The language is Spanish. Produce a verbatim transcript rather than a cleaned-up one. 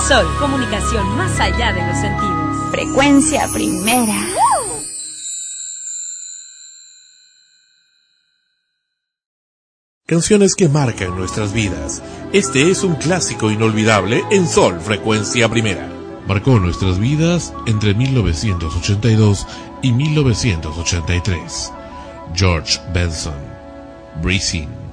Sol, comunicación más allá de los sentidos. Frecuencia Primera. Canciones que marcan nuestras vidas. Este es un clásico inolvidable en Sol, Frecuencia Primera. Marcó nuestras vidas entre mil novecientos ochenta y dos y mil novecientos ochenta y tres. George Benson, Breezing.